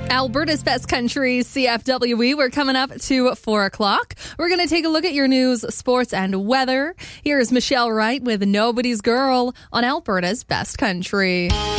Alberta's Best Country, CFWE. We're coming up to 4 o'clock. We're going to take a look at your news, sports, and weather. Here's Michelle Wright with Nobody's Girl on Alberta's Best Country.